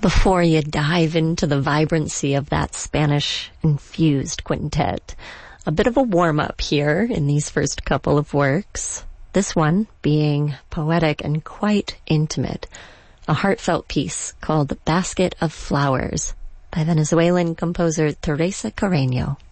Before you dive into the vibrancy of that Spanish-infused quintet, a bit of a warm-up here in these first couple of works. This one being poetic and quite intimate, a heartfelt piece called Basket of Flowers by Venezuelan composer Teresa Carreño.